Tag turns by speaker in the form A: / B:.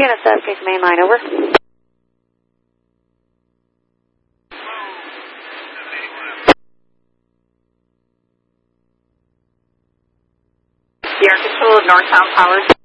A: CNSF, case main line, over. Sierra Control, Northbound Power.